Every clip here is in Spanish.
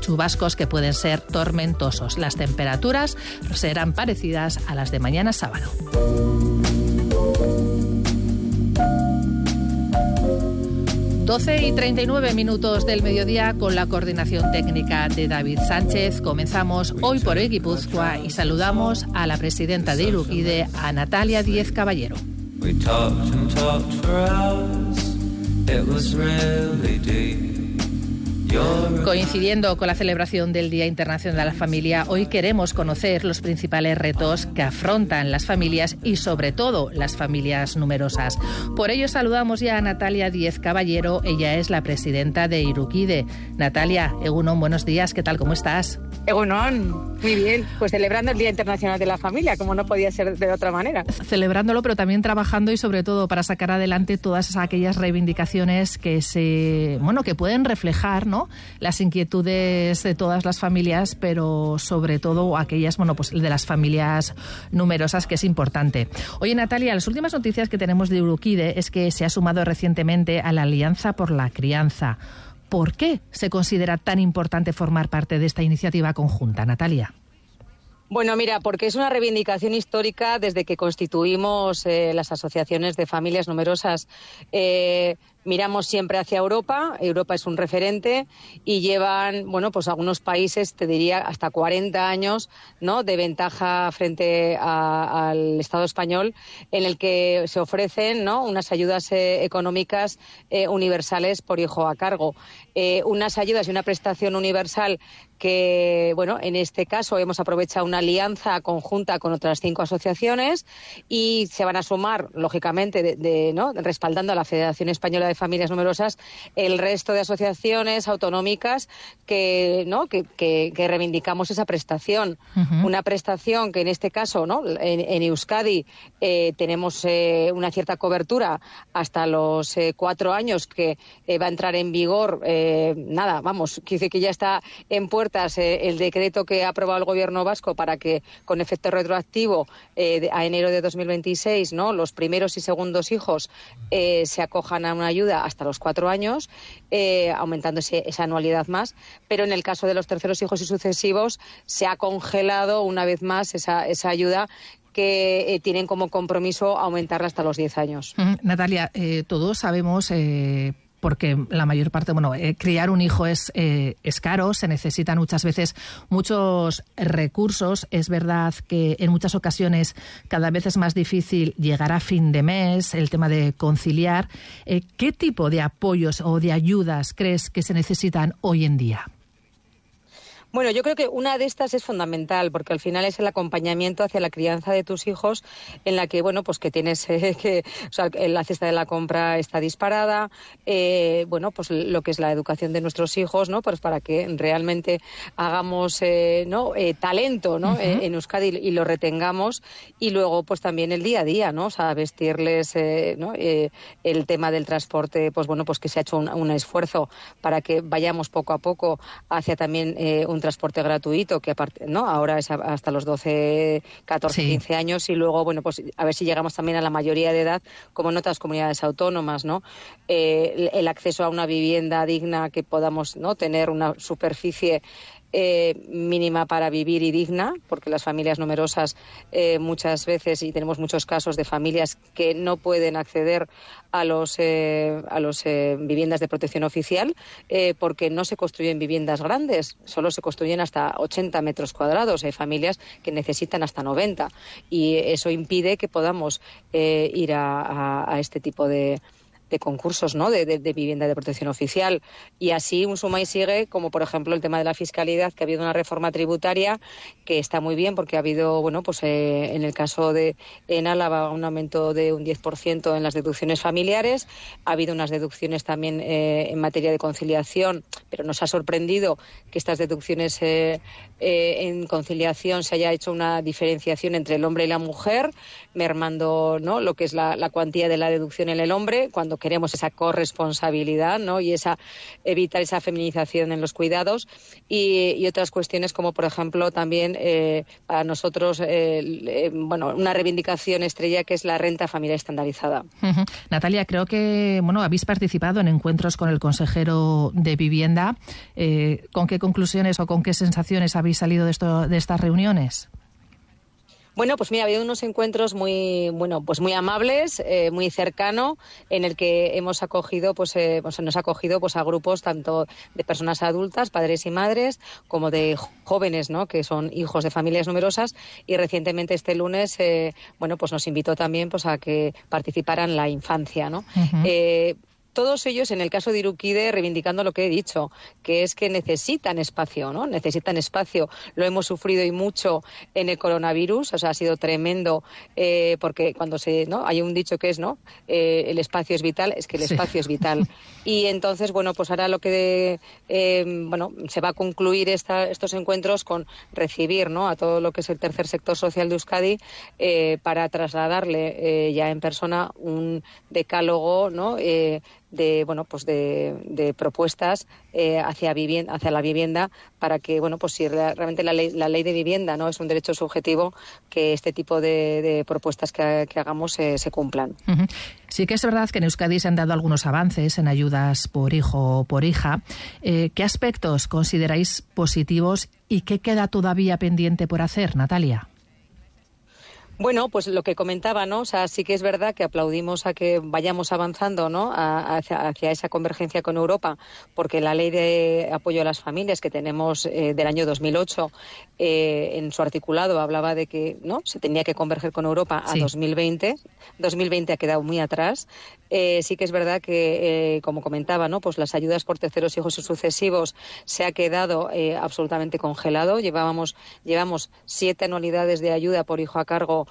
chubascos que pueden ser tormentosos. Las temperaturas serán parecidas a las de mañana sábado. Doce y 39 minutos del mediodía, con la coordinación técnica de David Sánchez. Comenzamos Hoy por Hoy Guipúzcoa y saludamos a la presidenta de Iruquide, a Natalia Díez Caballero. Coincidiendo con la celebración del Día Internacional de la Familia, hoy queremos conocer los principales retos que afrontan las familias y, sobre todo, las familias numerosas. Por ello, saludamos ya a Natalia Díez Caballero. Ella es la presidenta de Iruquide. Natalia, Egunon, buenos días. ¿Qué tal? ¿Cómo estás? Egunon, muy bien. Pues celebrando el Día Internacional de la Familia, como no podía ser de otra manera. Celebrándolo, pero también trabajando y, sobre todo, para sacar adelante todas aquellas reivindicaciones que que pueden reflejar, ¿no?, las inquietudes de todas las familias, pero sobre todo aquellas, de las familias numerosas, que es importante. Oye, Natalia, las últimas noticias que tenemos de Iruquide es que se ha sumado recientemente a la Alianza por la Crianza. ¿Por qué se considera tan importante formar parte de esta iniciativa conjunta, Natalia? Bueno, mira, porque es una reivindicación histórica desde que constituimos las asociaciones de familias numerosas. Miramos siempre hacia Europa. Europa es un referente y llevan, algunos países, te diría, hasta 40 años, ¿no?, de ventaja frente al Estado español, en el que se ofrecen, ¿no?, unas ayudas económicas universales por hijo a cargo. Unas ayudas y una prestación universal que, en este caso hemos aprovechado una alianza conjunta con otras 5 asociaciones y se van a sumar, lógicamente, respaldando a la Federación Española de Familias Numerosas, el resto de asociaciones autonómicas que reivindicamos esa prestación. Uh-huh. Una prestación que en este caso, en Euskadi tenemos una cierta cobertura hasta los 4 años, que va a entrar en vigor, quiere que ya está en puertas el decreto que ha aprobado el Gobierno vasco para que, con efecto retroactivo, a enero de 2026, los primeros y segundos hijos se acojan a una ayuda hasta los 4 años, aumentando esa anualidad más. Pero en el caso de los terceros hijos y sucesivos se ha congelado una vez más esa ayuda, que tienen como compromiso aumentarla hasta los 10 años. Natalia, todos sabemos, porque la mayor parte, criar un hijo es caro, se necesitan muchas veces muchos recursos. Es verdad que en muchas ocasiones cada vez es más difícil llegar a fin de mes, el tema de conciliar. ¿Qué tipo de apoyos o de ayudas crees que se necesitan hoy en día? Bueno, yo creo que una de estas es fundamental, porque al final es el acompañamiento hacia la crianza de tus hijos, en la que, que tienes la cesta de la compra está disparada, lo que es la educación de nuestros hijos, ¿no?, pues para que realmente hagamos talento, ¿no?, uh-huh, en Euskadi y lo retengamos, y luego pues también el día a día, ¿no?, o sea, vestirles, el tema del transporte, que se ha hecho un esfuerzo para que vayamos poco a poco hacia también un transporte gratuito, que aparte, ahora es hasta los 12, 14, sí, 15 años, y luego, a ver si llegamos también a la mayoría de edad, como en otras comunidades autónomas, ¿no? El acceso a una vivienda digna, que podamos, ¿no?, tener una superficie mínima para vivir y digna, porque las familias numerosas muchas veces, y tenemos muchos casos de familias que no pueden acceder a los viviendas de protección oficial, porque no se construyen viviendas grandes, solo se construyen hasta 80 metros cuadrados. Hay familias que necesitan hasta 90, y eso impide que podamos ir a este tipo de concursos, ¿no?, de vivienda de protección oficial. Y así un suma y sigue, como por ejemplo el tema de la fiscalidad, que ha habido una reforma tributaria que está muy bien, porque ha habido, en el caso en Álava, un aumento de un 10% en las deducciones familiares. Ha habido unas deducciones también en materia de conciliación, pero nos ha sorprendido que estas deducciones en conciliación se haya hecho una diferenciación entre el hombre y la mujer, mermando, ¿no?, lo que es la cuantía de la deducción en el hombre, cuando queremos esa corresponsabilidad, ¿no? Y evitar esa feminización en los cuidados y otras cuestiones como, por ejemplo, también para nosotros, una reivindicación estrella que es la renta familiar estandarizada. Uh-huh. Natalia, creo que habéis participado en encuentros con el consejero de Vivienda. ¿Con qué conclusiones o con qué sensaciones habéis salido de estas reuniones? Bueno, pues mira, ha habido unos encuentros muy amables, muy cercano, en el que hemos acogido, nos ha acogido a grupos tanto de personas adultas, padres y madres, como de jóvenes, ¿no? Que son hijos de familias numerosas, y recientemente este lunes, nos invitó también a que participaran la infancia, ¿no? Uh-huh. Todos ellos, en el caso de Iruquide, reivindicando lo que he dicho, que es que necesitan espacio, ¿no? Necesitan espacio. Lo hemos sufrido y mucho en el coronavirus, o sea, ha sido tremendo, porque cuando hay un dicho que es, ¿no? El espacio es vital, es que el espacio es vital. Y entonces, ahora lo que, se va a concluir estos encuentros con recibir, ¿no? A todo lo que es el tercer sector social de Euskadi, para trasladarle ya en persona un decálogo, ¿no? De propuestas hacia la vivienda, para que si realmente la ley de vivienda no es un derecho subjetivo, que este tipo de propuestas que hagamos se cumplan. Uh-huh. Sí que es verdad que en Euskadi se han dado algunos avances en ayudas por hijo o por hija. ¿Qué aspectos consideráis positivos y qué queda todavía pendiente por hacer, Natalia? Bueno, pues lo que comentaba, ¿no? O sea, sí que es verdad que aplaudimos a que vayamos avanzando, ¿no? Hacia esa convergencia con Europa, porque la ley de apoyo a las familias que tenemos del año 2008, en su articulado hablaba de que, ¿no? Se tenía que converger con Europa a 2020. 2020 ha quedado muy atrás. Sí que es verdad que, como comentaba, ¿no? Pues las ayudas por terceros hijos y sucesivos se ha quedado absolutamente congelado. Llevamos 7 anualidades de ayuda por hijo a cargo,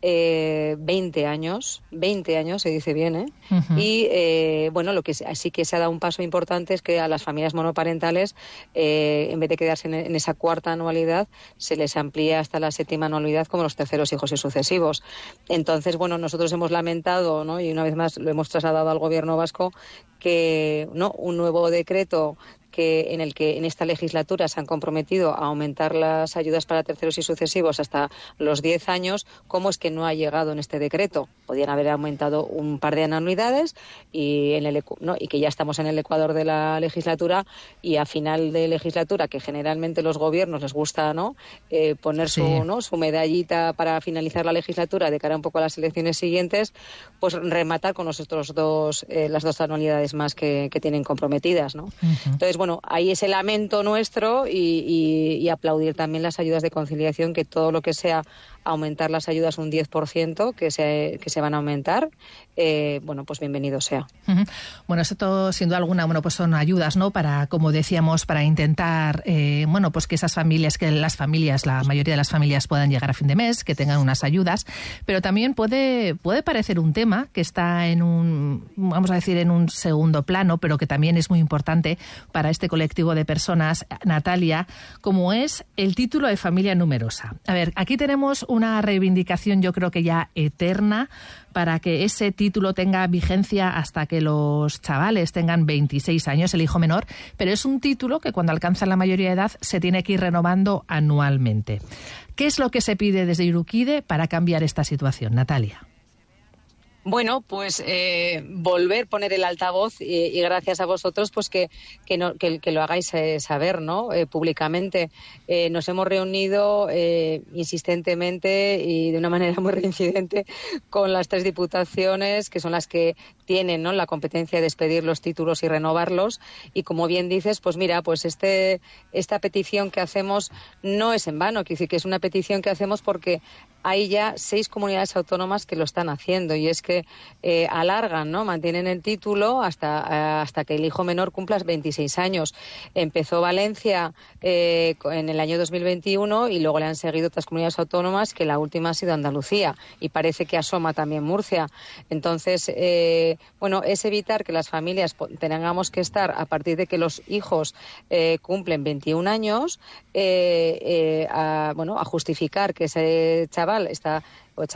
20 años, se dice bien, ¿eh? Uh-huh. Y, lo que sí que se ha dado un paso importante es que a las familias monoparentales, en vez de quedarse en esa cuarta anualidad, se les amplía hasta la 7ª anualidad como los terceros hijos y sucesivos. Entonces, nosotros hemos lamentado, ¿no? Y una vez más lo hemos trasladado al Gobierno vasco, que un nuevo decreto en el que en esta legislatura se han comprometido a aumentar las ayudas para terceros y sucesivos hasta los 10 años, ¿cómo es que no ha llegado en este decreto? Podían haber aumentado un par de anualidades y que ya estamos en el ecuador de la legislatura, y a final de legislatura, que generalmente los gobiernos les gusta, ¿no? Poner su medallita para finalizar la legislatura de cara un poco a las elecciones siguientes, pues rematar con las dos anualidades más que tienen comprometidas, ¿no? Uh-huh. Entonces, ahí ese lamento nuestro y aplaudir también las ayudas de conciliación, que todo lo que sea aumentar las ayudas un 10%, que se van a aumentar, pues bienvenido sea. Uh-huh. Bueno, esto sin duda alguna, pues son ayudas, ¿no? Para, como decíamos, para intentar, pues que la mayoría de las familias puedan llegar a fin de mes, que tengan unas ayudas, pero también puede parecer un tema que está en un segundo plano, pero que también es muy importante para este colectivo de personas, Natalia, como es el título de familia numerosa. A ver, aquí tenemos una reivindicación, yo creo que ya eterna, para que ese título tenga vigencia hasta que los chavales tengan 26 años, el hijo menor, pero es un título que cuando alcanzan la mayoría de edad se tiene que ir renovando anualmente. ¿Qué es lo que se pide desde Iruquide para cambiar esta situación, Natalia? Bueno, pues volver, poner el altavoz y gracias a vosotros, pues que lo hagáis saber, ¿no? Públicamente. Nos hemos reunido insistentemente y de una manera muy reincidente con las 3 diputaciones, que son las que tienen, ¿no?, la competencia de expedir los títulos y renovarlos. Y como bien dices, pues mira, pues esta petición que hacemos no es en vano, quiere decir que es una petición que hacemos porque hay ya 6 comunidades autónomas que lo están haciendo, y es que alargan, ¿no? Mantienen el título hasta que el hijo menor cumpla 26 años. Empezó Valencia en el año 2021 y luego le han seguido otras comunidades autónomas, que la última ha sido Andalucía, y parece que asoma también Murcia. Entonces, es evitar que las familias tengamos que estar a partir de que los hijos cumplen 21 años a justificar que ese chaval chaval está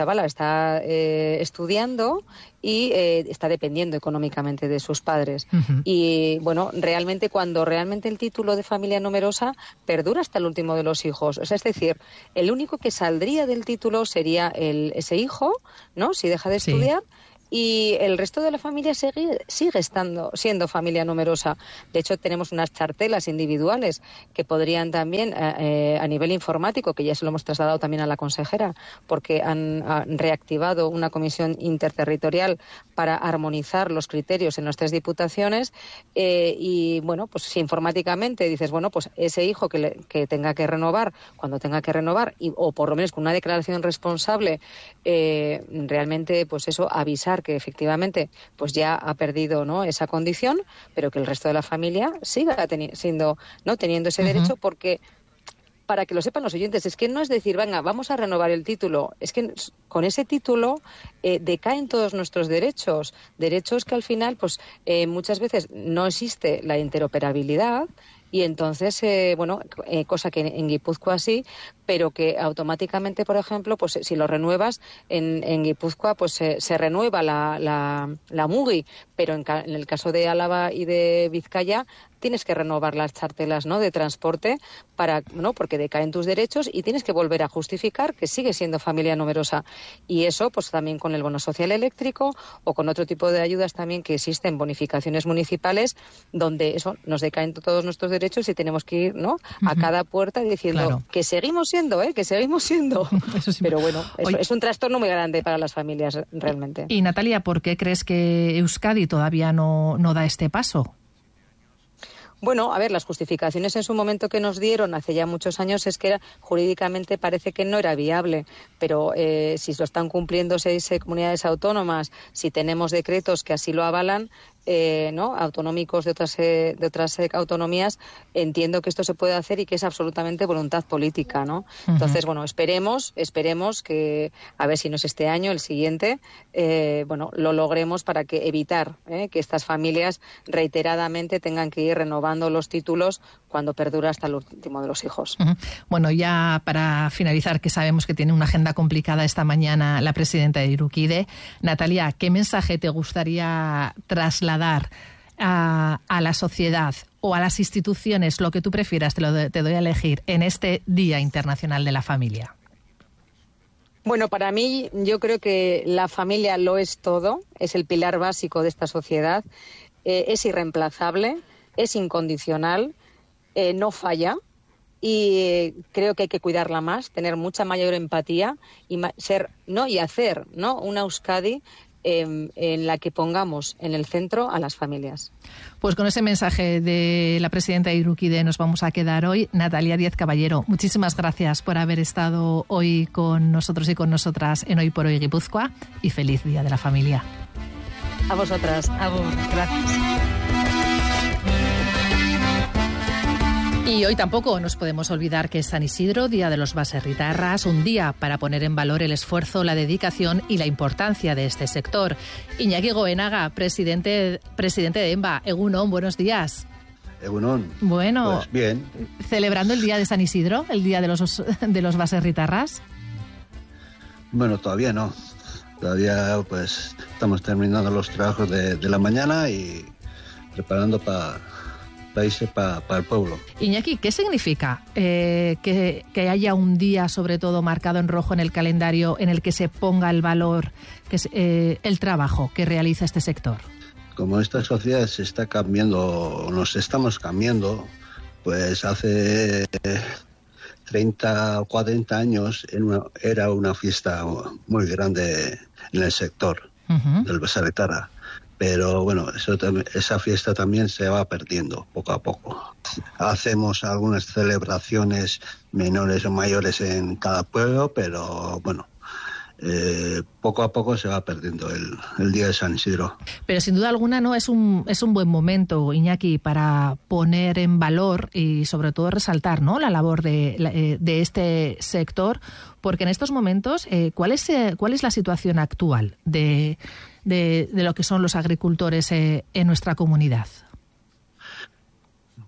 estudiando y está dependiendo económicamente de sus padres. Uh-huh. Y bueno, cuando realmente el título de familia numerosa perdura hasta el último de los hijos. O sea, es decir, el único que saldría del título sería ese hijo, ¿no? Si deja de estudiar. Sí. Y el resto de la familia sigue siendo familia numerosa. De hecho, tenemos unas chartelas individuales que podrían también, a nivel informático, que ya se lo hemos trasladado también a la consejera, porque han reactivado una comisión interterritorial para armonizar los criterios en las 3 diputaciones. Y bueno, pues si informáticamente dices, bueno, pues ese hijo que tenga que renovar, cuando tenga que renovar, o por lo menos con una declaración responsable, realmente, pues eso, avisar que efectivamente pues ya ha perdido, ¿no?, esa condición, pero que el resto de la familia siga teniendo ese derecho, porque, para que lo sepan los oyentes, es que no es decir, venga, vamos a renovar el título, es que con ese título decaen todos nuestros derechos que al final, pues muchas veces no existe la interoperabilidad. Y entonces, cosa que en Guipúzcoa sí, pero que automáticamente, por ejemplo, pues si lo renuevas, en Guipúzcoa pues se renueva la MUGI, pero en el caso de Álava y de Vizcaya tienes que renovar las chartelas, ¿no?, de transporte, porque decaen tus derechos y tienes que volver a justificar que sigues siendo familia numerosa. Y eso, pues también con el bono social eléctrico o con otro tipo de ayudas también que existen, bonificaciones municipales, donde eso nos decaen todos nuestros derechos y tenemos que ir, ¿no?, a cada puerta diciendo, claro, que seguimos siendo. Eso sí. Pero bueno, es un trastorno muy grande para las familias realmente. Y Natalia, ¿por qué crees que Euskadi todavía no da este paso? Bueno, a ver, las justificaciones en su momento que nos dieron hace ya muchos años es que jurídicamente parece que no era viable, pero si lo están cumpliendo 6 comunidades autónomas, si tenemos decretos que así lo avalan, autonómicos de otras autonomías, entiendo que esto se puede hacer y que es absolutamente voluntad política, ¿no? Uh-huh. Entonces, bueno, esperemos que, a ver si no es este año, el siguiente, lo logremos para evitar que estas familias reiteradamente tengan que ir renovando los títulos cuando perdura hasta el último de los hijos. Uh-huh. Bueno, ya para finalizar, que sabemos que tiene una agenda complicada esta mañana la presidenta de Irukide, Natalia, ¿qué mensaje te gustaría trasladar a la sociedad o a las instituciones, lo que tú prefieras, te doy a elegir, en este Día Internacional de la Familia? Bueno, para mí, yo creo que la familia lo es todo, es el pilar básico de esta sociedad, es irreemplazable, es incondicional, no falla, y creo que hay que cuidarla más, tener mucha mayor empatía y hacer una Euskadi en la que pongamos en el centro a las familias. Pues con ese mensaje de la presidenta de Irukide nos vamos a quedar hoy. Natalia Díez Caballero, muchísimas gracias por haber estado hoy con nosotros y con nosotras en Hoy por Hoy Guipúzcoa, y feliz Día de la Familia. A vosotras. Gracias. Y hoy tampoco nos podemos olvidar que es San Isidro, Día de los Baserritarras, un día para poner en valor el esfuerzo, la dedicación y la importancia de este sector. Iñaki Goenaga, presidente de EMBA. Egunon, buenos días. Egunon. Bueno, pues bien. ¿Celebrando el Día de San Isidro, el Día de los Baserritarras? Bueno, todavía no. Todavía pues estamos terminando los trabajos de la mañana y preparando para el pueblo. Iñaki, ¿qué significa que haya un día, sobre todo marcado en rojo en el calendario, en el que se ponga el valor, que es el trabajo que realiza este sector? Como esta sociedad se está cambiando, nos estamos cambiando, pues hace 30 o 40 años era una fiesta muy grande en el sector del Baserritarra. Pero bueno, esa fiesta también se va perdiendo poco a poco. Hacemos algunas celebraciones menores o mayores en cada pueblo, pero bueno, poco a poco se va perdiendo el Día de San Isidro. Pero sin duda alguna no es un buen momento, Iñaki, para poner en valor y sobre todo resaltar, ¿no?, la labor de este sector, porque en estos momentos, ¿cuál es la situación actual de lo que son los agricultores en nuestra comunidad?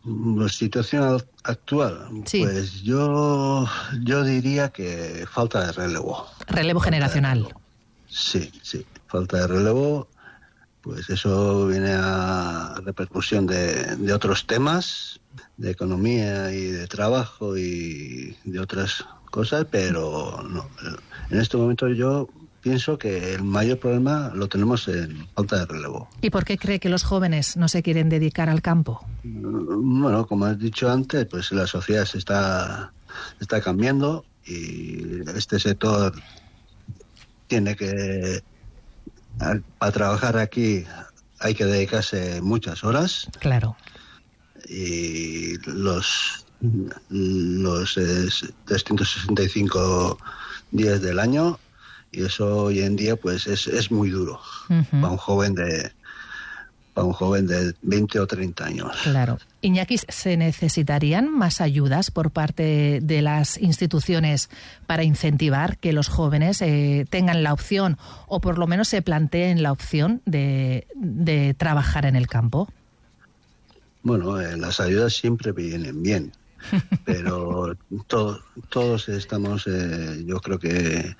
La situación actual, sí. Pues yo diría que falta de relevo. Relevo generacional. Sí, falta de relevo. Pues eso viene a repercusión de otros temas, de economía y de trabajo y de otras cosas, pero no. En este momento yo pienso que el mayor problema lo tenemos en falta de relevo. ¿Y por qué cree que los jóvenes no se quieren dedicar al campo? Bueno, como has dicho antes, pues la sociedad se está cambiando y este sector tiene que, para trabajar aquí hay que dedicarse muchas horas. Claro. Y los 365 días del año, y eso hoy en día pues es muy duro para un joven de 20 o 30 años. Claro. Iñaki, ¿se necesitarían más ayudas por parte de las instituciones para incentivar que los jóvenes tengan la opción o por lo menos se planteen la opción de trabajar en el campo? Bueno, las ayudas siempre vienen bien, pero todos estamos, yo creo que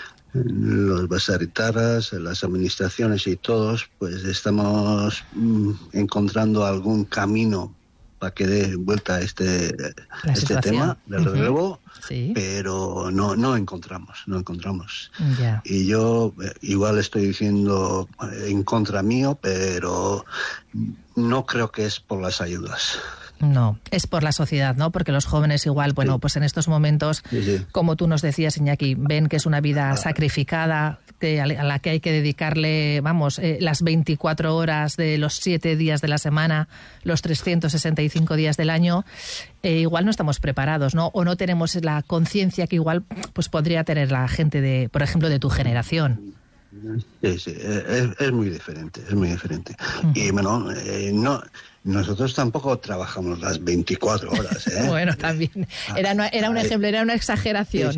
los basaritarras, las administraciones y todos, pues estamos encontrando algún camino para que dé vuelta a este tema del relevo, sí. Pero no encontramos. Yeah. Y yo igual estoy diciendo en contra mío, pero no creo que es por las ayudas. No, es por la sociedad, ¿no? Porque los jóvenes igual, bueno, pues en estos momentos, como tú nos decías, Iñaki, ven que es una vida sacrificada, a la que hay que dedicarle, las 24 horas de los 7 días de la semana, los 365 días del año, igual no estamos preparados, ¿no? O no tenemos la conciencia que igual pues podría tener la gente por ejemplo, de tu generación. Sí, es muy diferente. Y bueno, nosotros tampoco trabajamos las 24 horas, ¿eh? Bueno, también. Era un ejemplo, era una exageración.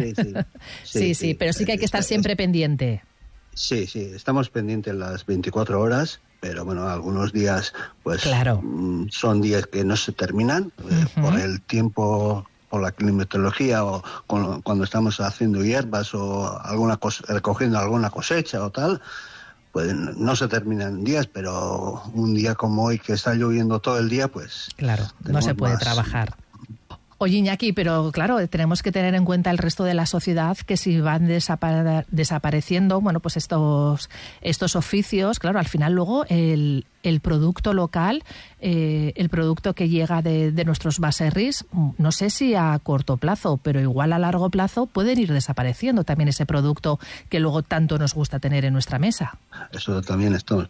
Sí, pero sí que hay que estar siempre pendiente. Sí, estamos pendientes las 24 horas, pero bueno, algunos días, pues claro, son días que no se terminan por el tiempo, por la climatología o cuando estamos haciendo hierbas o recogiendo alguna cosecha o tal, pues no se terminan días, pero un día como hoy que está lloviendo todo el día, pues claro, no se puede trabajar. Oye, Iñaki, pero claro, tenemos que tener en cuenta el resto de la sociedad, que si van desapareciendo, bueno, pues estos oficios, claro, al final luego el producto local, el producto que llega de nuestros baserris, no sé si a corto plazo, pero igual a largo plazo pueden ir desapareciendo también ese producto que luego tanto nos gusta tener en nuestra mesa. Eso también estamos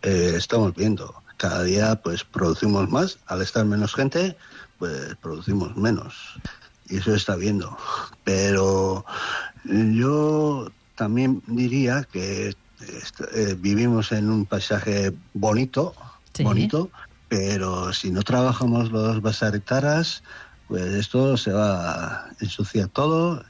viendo. Cada día pues producimos más, al estar menos gente, pues producimos menos, y eso está viendo. Pero yo también diría que vivimos en un paisaje bonito, pero si no trabajamos los basaritaras, pues esto se va a ensuciar todo,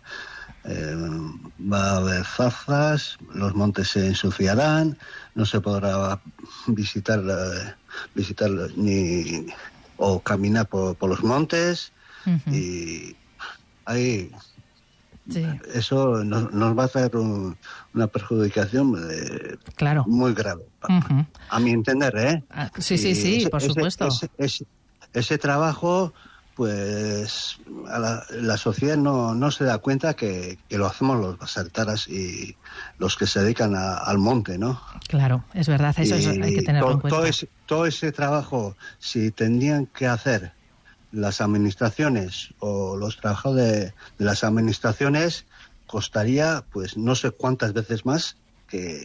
va a haber zarzas, los montes se ensuciarán, no se podrá visitar ni o caminar por los montes, y ahí eso nos va a traer una perjudicación muy grave, a mi entender, ¿eh? Sí, por supuesto. Ese trabajo, pues la sociedad no se da cuenta que lo hacemos los basartaras y los que se dedican al monte, ¿no? Claro, es verdad, eso hay que tenerlo en cuenta. Todo ese trabajo, si tendrían que hacer las administraciones o los trabajadores de las administraciones, costaría pues no sé cuántas veces más que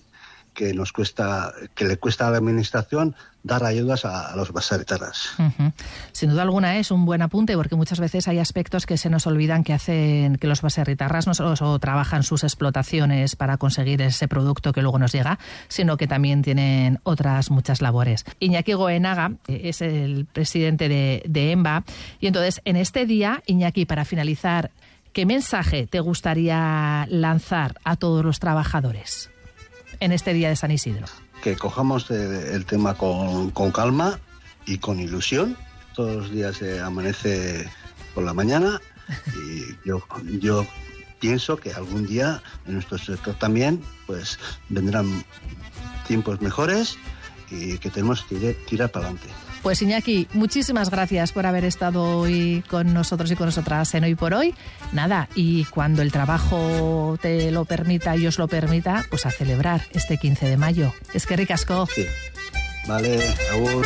le cuesta a la administración dar ayudas a los basaritaras. Sin duda alguna es un buen apunte, porque muchas veces hay aspectos que se nos olvidan que hacen que los basarritarras no solo trabajan sus explotaciones para conseguir ese producto que luego nos llega, sino que también tienen otras muchas labores. Iñaki Goenaga es el presidente de EMBA, y entonces en este día, Iñaki, para finalizar, ¿qué mensaje te gustaría lanzar a todos los trabajadores en este día de San Isidro? Que cojamos el tema con calma y con ilusión, todos los días amanece por la mañana y yo pienso que algún día en nuestro sector también pues vendrán tiempos mejores y que tenemos que tirar para adelante. Pues Iñaki, muchísimas gracias por haber estado hoy con nosotros y con nosotras en Hoy por Hoy. Nada, y cuando el trabajo te lo permita y os lo permita, pues a celebrar este 15 de mayo. Eskerrik asko. Sí. Vale, agur.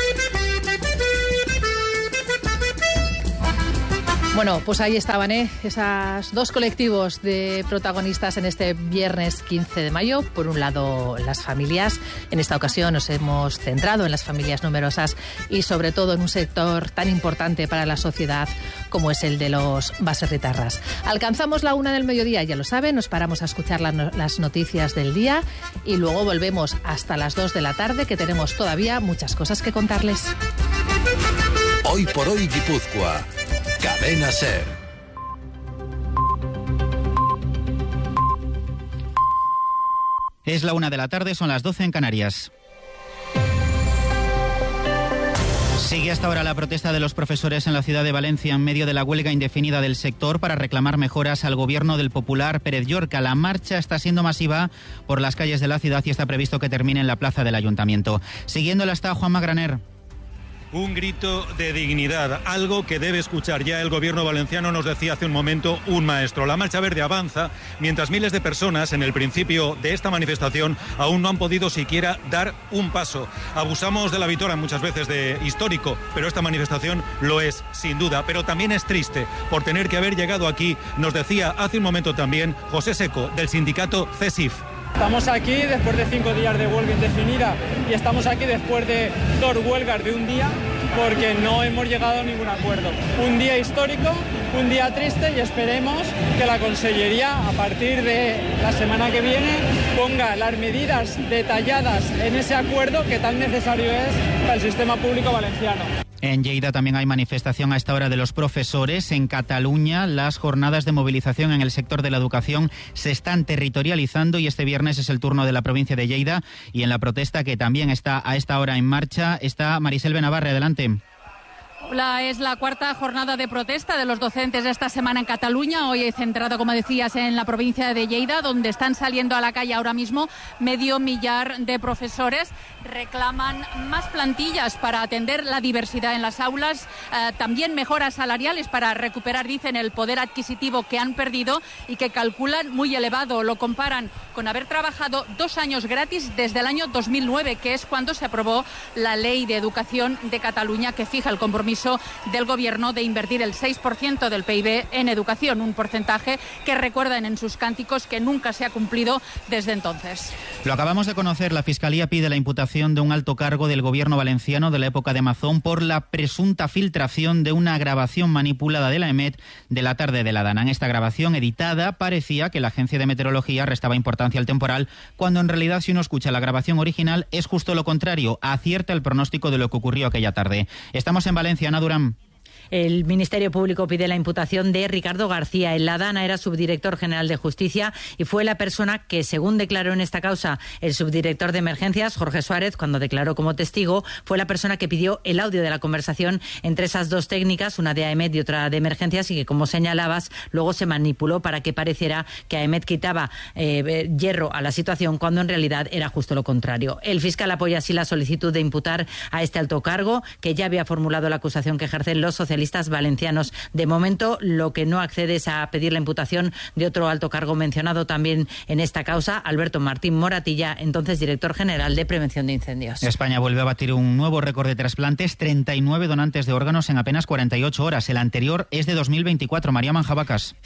Bueno, pues ahí estaban, esos dos colectivos de protagonistas en este viernes 15 de mayo. Por un lado, las familias. En esta ocasión nos hemos centrado en las familias numerosas y sobre todo en un sector tan importante para la sociedad como es el de los baserritarras. Alcanzamos la 1 del mediodía, ya lo saben, nos paramos a escuchar las noticias del día y luego volvemos hasta las 2 de la tarde, que tenemos todavía muchas cosas que contarles. Hoy por Hoy Guipúzcoa. Cadena SER. Es la 1 de la tarde, son las 12 en Canarias. Sigue hasta ahora la protesta de los profesores en la ciudad de Valencia en medio de la huelga indefinida del sector para reclamar mejoras al gobierno del popular Pérez Llorca. La marcha está siendo masiva por las calles de la ciudad y está previsto que termine en la plaza del Ayuntamiento. Siguiéndola está Juanma Graner. Un grito de dignidad, algo que debe escuchar ya el gobierno valenciano, nos decía hace un momento un maestro. La Marcha Verde avanza mientras miles de personas en el principio de esta manifestación aún no han podido siquiera dar un paso. Abusamos de la vitola muchas veces de histórico, pero esta manifestación lo es, sin duda. Pero también es triste por tener que haber llegado aquí, nos decía hace un momento también José Seco, del sindicato CESIF. Estamos aquí después de 5 días de huelga indefinida y estamos aquí después de 2 huelgas de un día porque no hemos llegado a ningún acuerdo. Un día histórico, un día triste y esperemos que la Consellería a partir de la semana que viene ponga las medidas detalladas en ese acuerdo que tan necesario es para el sistema público valenciano. En Lleida también hay manifestación a esta hora de los profesores. En Cataluña, las jornadas de movilización en el sector de la educación se están territorializando y este viernes es el turno de la provincia de Lleida. Y en la protesta, que también está a esta hora en marcha, está Marisel Benavarre. Adelante. Es la 4ª jornada de protesta de los docentes esta semana en Cataluña. Hoy he centrado, como decías, en la provincia de Lleida, donde están saliendo a la calle ahora mismo 500.000 de profesores. Reclaman más plantillas para atender la diversidad en las aulas, también mejoras salariales para recuperar, dicen, el poder adquisitivo que han perdido y que calculan muy elevado. Lo comparan con haber trabajado 2 años gratis desde el año 2009, que es cuando se aprobó la Ley de Educación de Cataluña, que fija el compromiso del gobierno de invertir el 6% del PIB en educación, un porcentaje que recuerdan en sus cánticos que nunca se ha cumplido desde entonces. Lo acabamos de conocer, la Fiscalía pide la imputación de un alto cargo del gobierno valenciano de la época de Mazón por la presunta filtración de una grabación manipulada de la EMET de la tarde de la Dana. En esta grabación editada parecía que la agencia de meteorología restaba importancia al temporal, cuando en realidad, si uno escucha la grabación original, es justo lo contrario, acierta el pronóstico de lo que ocurrió aquella tarde. Estamos en Valencia. Ana Durán. El Ministerio Público pide la imputación de Ricardo García. En la Dana era subdirector general de Justicia y fue la persona que, según declaró en esta causa el subdirector de Emergencias, Jorge Suárez, cuando declaró como testigo, fue la persona que pidió el audio de la conversación entre esas dos técnicas, una de AEMET y otra de Emergencias, y que, como señalabas, luego se manipuló para que pareciera que AEMET quitaba hierro a la situación, cuando en realidad era justo lo contrario. El fiscal apoya así la solicitud de imputar a este alto cargo, que ya había formulado la acusación que ejercen los socialistas valencianos. De momento, lo que no accede es a pedir la imputación de otro alto cargo mencionado también en esta causa, Alberto Martín Moratilla, entonces director general de Prevención de Incendios. España vuelve a batir un nuevo récord de trasplantes, 39 donantes de órganos en apenas 48 horas. El anterior es de 2024. María Manjabacas.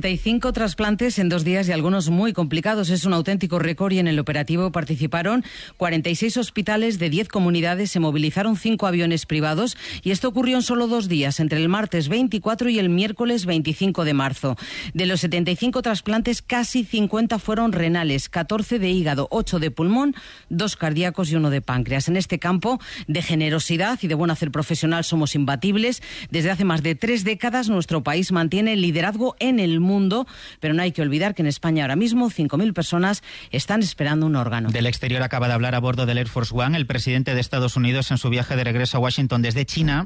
75 trasplantes en 2 días y algunos muy complicados. Es un auténtico récord y en el operativo participaron 46 hospitales de 10 comunidades, se movilizaron 5 aviones privados y esto ocurrió en solo 2 días. entre el martes 24 y el miércoles 25 de marzo. De los 75 trasplantes, casi 50 fueron renales, 14 de hígado, 8 de pulmón, 2 cardíacos y 1 de páncreas. En este campo de generosidad y de buen hacer profesional somos imbatibles. Desde hace más de 3 décadas nuestro país mantiene el liderazgo en el mundo, pero no hay que olvidar que en España ahora mismo 5.000 personas están esperando un órgano. Del exterior acaba de hablar a bordo del Air Force One el presidente de Estados Unidos en su viaje de regreso a Washington desde China.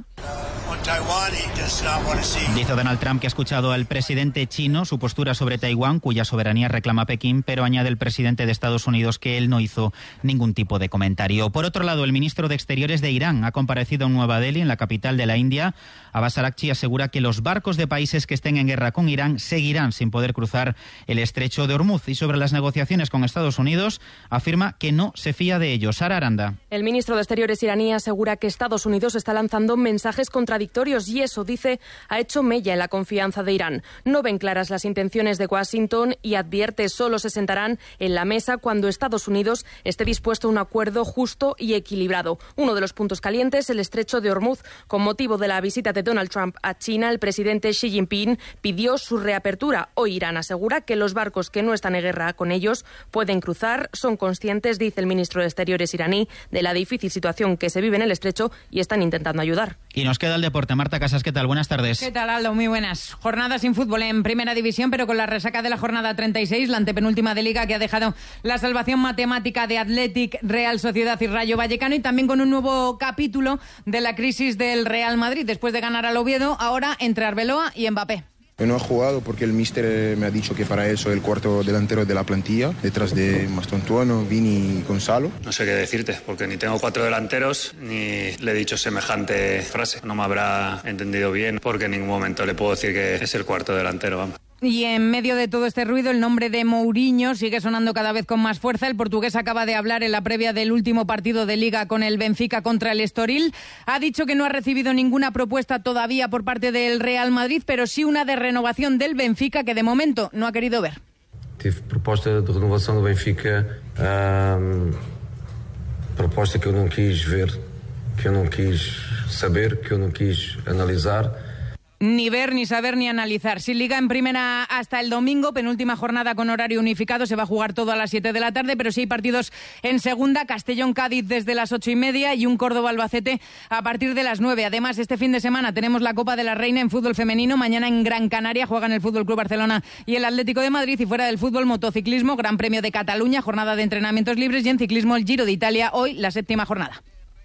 Dice Donald Trump que ha escuchado al presidente chino su postura sobre Taiwán, cuya soberanía reclama Pekín, pero añade el presidente de Estados Unidos que él no hizo ningún tipo de comentario. Por otro lado, el ministro de Exteriores de Irán ha comparecido en Nueva Delhi, en la capital de la India. Abbas Araghchi asegura que los barcos de países que estén en guerra con Irán seguirán sin poder cruzar el estrecho de Hormuz. Y sobre las negociaciones con Estados Unidos, afirma que no se fía de ellos. Sara Aranda. El ministro de Exteriores iraní asegura que Estados Unidos está lanzando mensajes contradictorios y eso, dice, ha hecho mella en la confianza de Irán. No ven claras las intenciones de Washington y advierte solo se sentarán en la mesa cuando Estados Unidos esté dispuesto a un acuerdo justo y equilibrado. Uno de los puntos calientes, el estrecho de Hormuz. Con motivo de la visita de Donald Trump a China, el presidente Xi Jinping pidió su reapertura. Hoy Irán asegura que los barcos que no están en guerra con ellos pueden cruzar. Son conscientes, dice el ministro de Exteriores iraní, de la difícil situación que se vive en el estrecho y están intentando ayudar. Y nos queda el deporte. Marta Casas, ¿qué tal? Buenas tardes. ¿Qué tal, Aldo? Muy buenas. Jornada sin fútbol en Primera División, pero con la resaca de la jornada 36, la antepenúltima de Liga, que ha dejado la salvación matemática de Athletic, Real Sociedad y Rayo Vallecano, y también con un nuevo capítulo de la crisis del Real Madrid. Después de ganar al Oviedo, ahora entre Arbeloa y Mbappé. No ha jugado porque el míster me ha dicho que para él soy el cuarto delantero de la plantilla, detrás de Mastontuano, Vini y Gonzalo. No sé qué decirte, porque ni tengo 4 delanteros, ni le he dicho semejante frase. No me habrá entendido bien, porque en ningún momento le puedo decir que es el cuarto delantero, vamos. Y en medio de todo este ruido, el nombre de Mourinho sigue sonando cada vez con más fuerza. El portugués acaba de hablar en la previa del último partido de Liga con el Benfica contra el Estoril. Ha dicho que no ha recibido ninguna propuesta todavía por parte del Real Madrid, pero sí una de renovación del Benfica que de momento no ha querido ver. Tive proposta de renovación del Benfica, proposta que yo no quis ver, que yo no quis saber, que yo no quis analizar. Ni ver, ni saber, ni analizar. Sin Liga en Primera hasta el domingo, penúltima jornada con horario unificado. Se va a jugar todo a las 7 de la tarde, pero sí hay partidos en Segunda. Castellón-Cádiz desde las 8:30 y un Córdoba-Albacete a partir de las 9. Además, este fin de semana tenemos la Copa de la Reina en fútbol femenino. Mañana en Gran Canaria juegan el Fútbol Club Barcelona y el Atlético de Madrid. Y fuera del fútbol, motociclismo, Gran Premio de Cataluña, jornada de entrenamientos libres, y en ciclismo el Giro de Italia, hoy la 7ª jornada.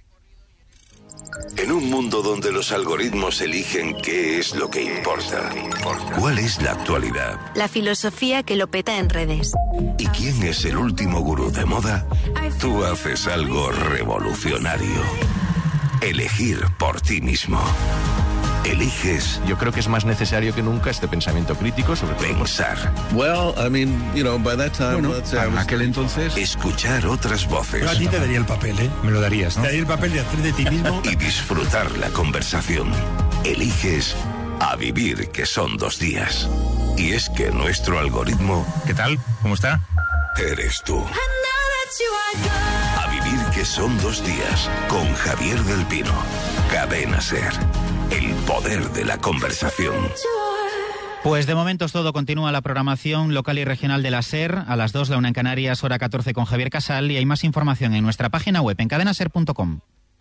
En un mundo donde los algoritmos eligen qué es lo que importa, ¿cuál es la actualidad? La filosofía que lo peta en redes. ¿Y quién es el último gurú de moda? Tú haces algo revolucionario. Elegir por ti mismo. Eliges. Yo creo que es más necesario que nunca este pensamiento crítico sobre pensar. Well, I mean, you know, by that time, bueno, en aquel entonces, escuchar otras voces. Yo a ti te daría el papel, ¿eh? Me lo darías, ¿no? Te daría el papel de hacer de ti mismo. Y disfrutar la conversación. Eliges a vivir, que son 2 días. Y es que nuestro algoritmo... ¿Qué tal? ¿Cómo está? Eres tú. A vivir, que son 2 días. Con Javier del Pino. Cadena SER. El poder de la conversación. Pues de momento es todo. Continúa la programación local y regional de la SER. A las 2, la 1 en Canarias, hora 14 con Javier Casal. Y hay más información en nuestra página web en cadenaser.com.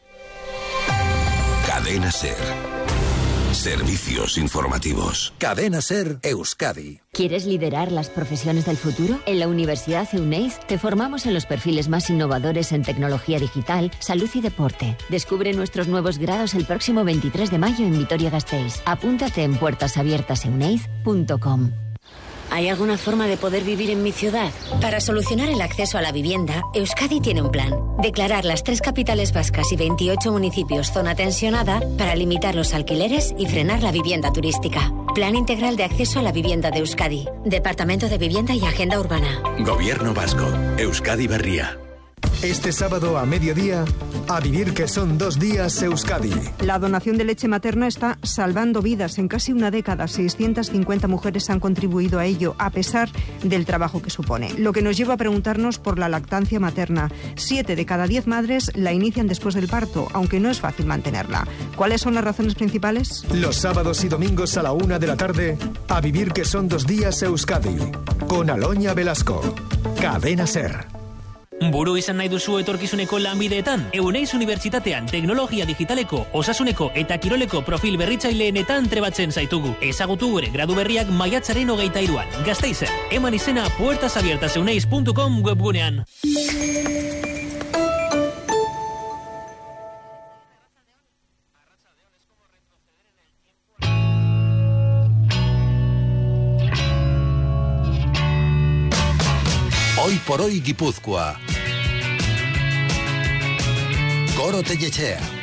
Cadena SER. Servicios informativos. Cadena SER Euskadi. ¿Quieres liderar las profesiones del futuro? En la Universidad Euneiz te formamos en los perfiles más innovadores en tecnología digital, salud y deporte. Descubre nuestros nuevos grados el próximo 23 de mayo en Vitoria-Gasteiz. Apúntate en puertasabiertaseuneiz.com. ¿Hay alguna forma de poder vivir en mi ciudad? Para solucionar el acceso a la vivienda, Euskadi tiene un plan. Declarar las 3 capitales vascas y 28 municipios zona tensionada para limitar los alquileres y frenar la vivienda turística. Plan integral de acceso a la vivienda de Euskadi. Departamento de Vivienda y Agenda Urbana. Gobierno vasco. Euskadi Berria. Este sábado a mediodía, A Vivir que son 2 días Euskadi. La donación de leche materna está salvando vidas. En casi una década, 650 mujeres han contribuido a ello, a pesar del trabajo que supone. Lo que nos lleva a preguntarnos por la lactancia materna. 7 de cada 10 madres la inician después del parto, aunque no es fácil mantenerla. ¿Cuáles son las razones principales? Los sábados y domingos a la 1 de la tarde, A Vivir que son 2 días Euskadi. Con Aloña Velasco. Cadena SER. Buru izan nahi duzu etorkizuneko lanbideetan? Euneiz Unibertsitatean teknologia digitaleko, osasuneko eta kiroleko profil berritzaileenetan trebatzen zaitugu. Ezagutu gure gradu berriak maiatzaren 23an. Gasteizen, eman izena puertasabiertaseuneiz.com webgunean. Hoy por hoy Guipúzcoa. Coro Tellechea.